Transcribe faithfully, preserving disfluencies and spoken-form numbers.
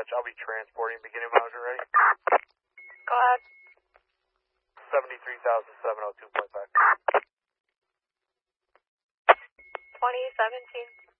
dispatch. I'll be transporting beginning miles. You ready? Go ahead. seventy-three thousand seven hundred two point five. twenty seventeen.